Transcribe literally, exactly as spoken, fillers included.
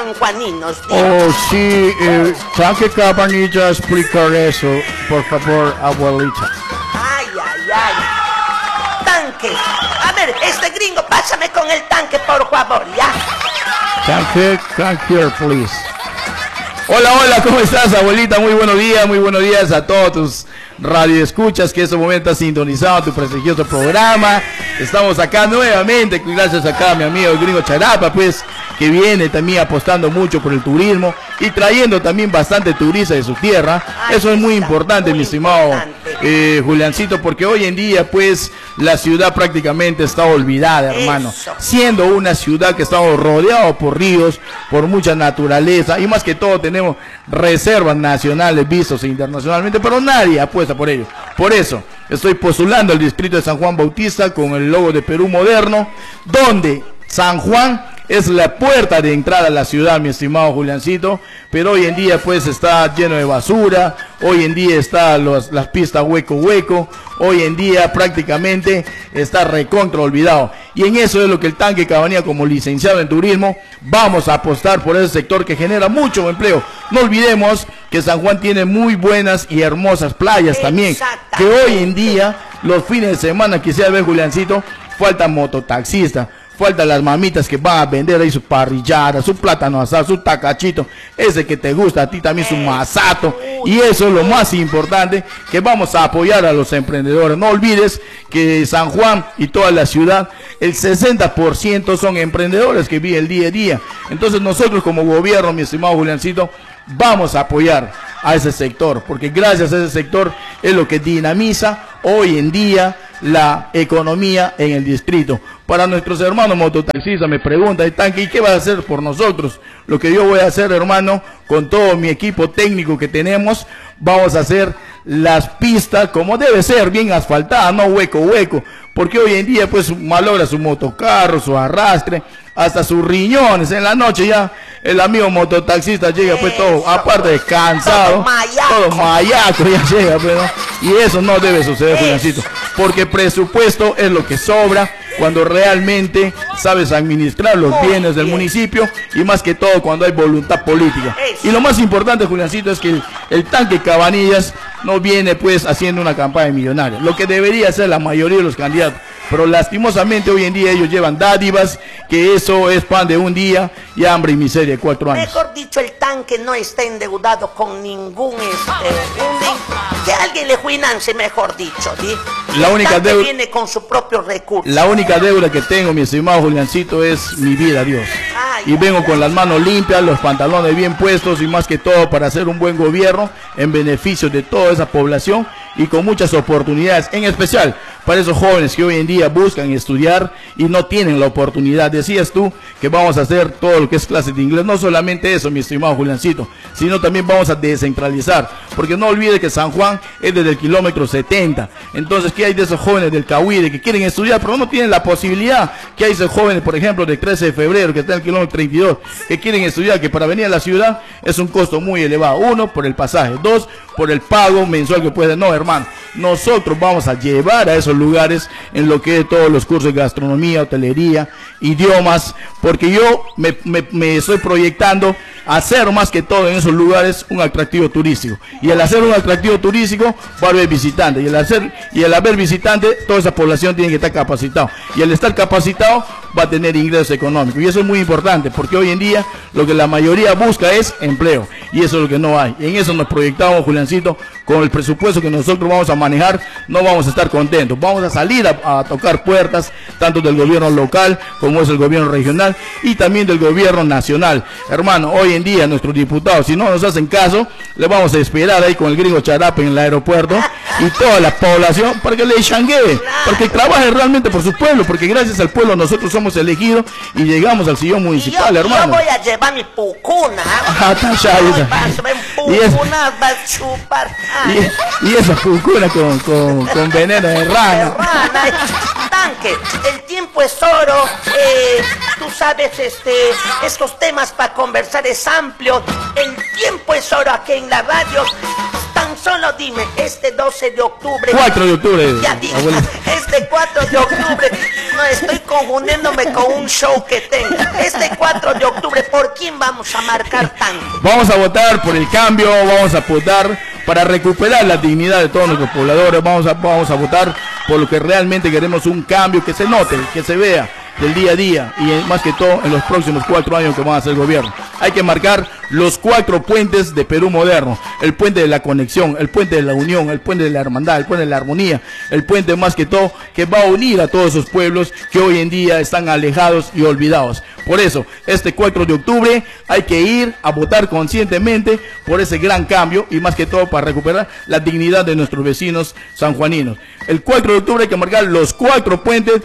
sanjuaninos. ¿Sí? Oh, sí, eh, Tanque Cabanilla, explicar eso, por favor, abuelita. Ay, ay, ay. Tanque. A ver, este gringo, pásame con el tanque, por favor, ¿ya? Tanque, come here, please. Hola, hola, ¿cómo estás, abuelita? Muy buenos días, muy buenos días a todos tus radioescuchas que en este momento has sintonizado tu prestigioso programa. Estamos acá nuevamente, gracias acá a mi amigo el gringo Charapa, pues, que viene también apostando mucho por el turismo y trayendo también bastante turista de su tierra. Eso es muy importante, mi estimado eh, Juliancito, porque hoy en día, pues, la ciudad prácticamente está olvidada, hermano. Siendo una ciudad que estamos rodeados por ríos, por mucha naturaleza, y más que todo tenemos reservas nacionales vistos internacionalmente, pero nadie apuesta por ello. Por eso estoy postulando al distrito de San Juan Bautista con el logo de Perú moderno, donde San Juan es la puerta de entrada a la ciudad, mi estimado Juliancito, pero hoy en día pues está lleno de basura, hoy en día está los, las pistas hueco hueco, hoy en día prácticamente está recontra olvidado, y en eso es lo que el Tanque Cabanilla, como licenciado en turismo, vamos a apostar por ese sector que genera mucho empleo. No olvidemos que San Juan tiene muy buenas y hermosas playas también, que hoy en día, los fines de semana, quisiera ver, Juliancito, falta mototaxista, faltan las mamitas que van a vender ahí su parrillada, su plátano asado, su tacachito, ese que te gusta a ti también, su masato, y eso es lo más importante, que vamos a apoyar a los emprendedores. No olvides que San Juan y toda la ciudad, el sesenta por ciento son emprendedores que viven el día a día. Entonces nosotros como gobierno, mi estimado Juliancito, vamos a apoyar a ese sector, porque gracias a ese sector es lo que dinamiza hoy en día la economía en el distrito. Para nuestros hermanos mototaxistas me preguntan, el Tanque, ¿y qué va a hacer por nosotros? Lo que yo voy a hacer, hermano, con todo mi equipo técnico que tenemos, vamos a hacer las pistas como debe ser, bien asfaltadas, no hueco hueco, porque hoy en día pues malogra su motocarro, su arrastre, hasta sus riñones. En la noche ya el amigo mototaxista llega pues todo, aparte de cansado, todo mayaco, todo mayaco ya llega, pues, ¿no? Y eso no debe suceder, Juliancito, porque presupuesto es lo que sobra cuando realmente sabes administrar los bienes del municipio, y más que todo cuando hay voluntad política. Y lo más importante, Juliancito, es que el, el Tanque Cabanillas no viene pues haciendo una campaña millonaria, lo que debería hacer la mayoría de los candidatos, pero lastimosamente hoy en día ellos llevan dádivas, que eso es pan de un día y hambre y miseria de cuatro años. Mejor dicho, el Tanque no está endeudado con ningún este, un, que alguien le financie, mejor dicho, ¿sí? La el única deuda viene con su propio recurso. La única deuda que tengo, mi estimado Juliancito, es mi vida, Dios. Ay, y vengo ay, con ay. las manos limpias, los pantalones bien puestos, y más que todo para hacer un buen gobierno en beneficio de toda esa población y con muchas oportunidades, en especial para esos jóvenes que hoy en día buscan estudiar y no tienen la oportunidad. Decías tú que vamos a hacer todo lo que es clases de inglés, no solamente eso, mi estimado Juliancito, sino también vamos a descentralizar, porque no olvide que San Juan es desde el kilómetro setenta, entonces ¿qué hay de esos jóvenes del Cahuide que quieren estudiar pero no tienen la posibilidad? ¿Qué hay de esos jóvenes, por ejemplo, del trece de febrero que está en el kilómetro treinta y dos, que quieren estudiar, que para venir a la ciudad es un costo muy elevado? Uno, por el pasaje; dos, por el pago mensual que puede. No, hermano, nosotros vamos a llevar a esos lugares en lo que es todos los cursos de gastronomía, hotelería, idiomas, porque yo me, me, me estoy proyectando a hacer más que todo en esos lugares un atractivo turístico, y al hacer un atractivo turístico va a haber visitantes, y al hacer y al haber visitantes toda esa población tiene que estar capacitado, y al estar capacitado va a tener ingresos económicos, y eso es muy importante, porque hoy en día lo que la mayoría busca es empleo, y eso es lo que no hay. Y en eso nos proyectamos, Juliancito, con el presupuesto que nosotros vamos a manejar. No vamos a estar contentos, vamos a salir a, a tocar puertas, tanto del gobierno local como es el gobierno regional y también del gobierno nacional. Hermano, hoy en día nuestros diputados, si no nos hacen caso, le vamos a esperar ahí con el gringo Charapa en el aeropuerto y toda la población para que le changuee, para que trabaje realmente por su pueblo, porque gracias al pueblo nosotros somos elegidos y llegamos al sillón municipal, yo, hermano. Yo voy a llevar mi pucuna. Ah, tan y, es, va a chupar. Y, y esa pucuna con, con, con veneno de rana. De rana. Tanque, el tiempo es oro. Eh, tú sabes, este, estos temas para conversar es amplio. El tiempo es oro aquí en la radio. Tan solo dime, este doce de octubre. cuatro de octubre. Ya dije, este cuatro de octubre. No, estoy confundiéndome con un show que tengo. Este cuatro de octubre, ¿por quién vamos a marcar tanto? Vamos a votar por el cambio, vamos a votar para recuperar la dignidad de todos nuestros pobladores, vamos a, vamos a votar por lo que realmente queremos, un cambio que se note, que se vea del día a día y más que todo en los próximos cuatro años que van a hacer el gobierno. Hay que marcar los cuatro puentes de Perú moderno: el puente de la conexión, el puente de la unión, el puente de la hermandad, el puente de la armonía, el puente más que todo que va a unir a todos esos pueblos que hoy en día están alejados y olvidados. Por eso, este cuatro de octubre hay que ir a votar conscientemente por ese gran cambio y más que todo para recuperar la dignidad de nuestros vecinos sanjuaninos. El cuatro de octubre hay que marcar los cuatro puentes